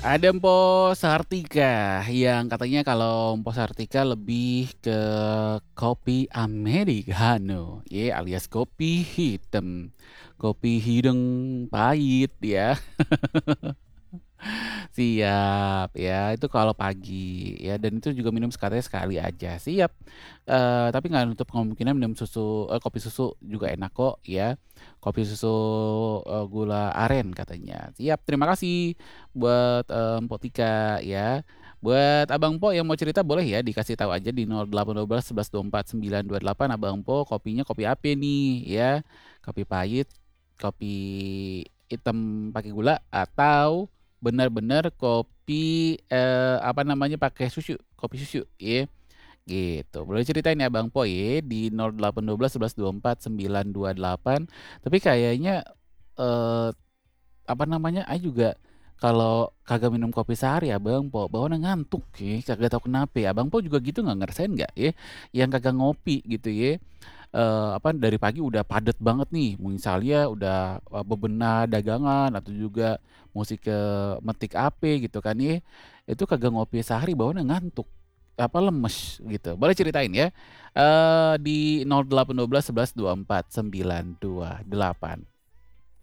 Ada Mpo Sahartika yang katanya kalau Mpo Sahartika lebih ke kopi americano, ya alias kopi hitam. Kopi hidung pahit ya. Siap, ya itu kalau pagi ya dan itu juga minum katanya sekali aja. Siap, tapi nggak nutup kemungkinan minum kopi susu juga enak kok ya. Kopi susu, gula aren katanya. Siap, terima kasih buat, Mpok Tika ya. Buat Abang Po yang mau cerita boleh ya dikasih tahu aja di 0812 11 24 928 Abang Po kopinya kopi apa nih ya. Kopi pahit, kopi hitam pakai gula atau benar-benar kopi, apa namanya, pakai susu, kopi susu, ya, gitu. Boleh ceritain ya Bang Po ya, di 0812 11 24 928. Tapi kayaknya, eee, apa namanya, aing juga kalau kagak minum kopi sehari Abang Po, bawaannya ngantuk ya, kagak tahu kenapa ya. Abang Po juga gitu nggak, ngerasain nggak ya, yang kagak ngopi gitu ya? Apa, dari pagi udah padet banget nih, misalnya udah, bebenah dagangan atau juga musti ke metik ape gitu kan ya, itu kagak ngopi sehari bawaannya ngantuk, apa, lemes gitu. Boleh ceritain ya, di 0812 11 24 928.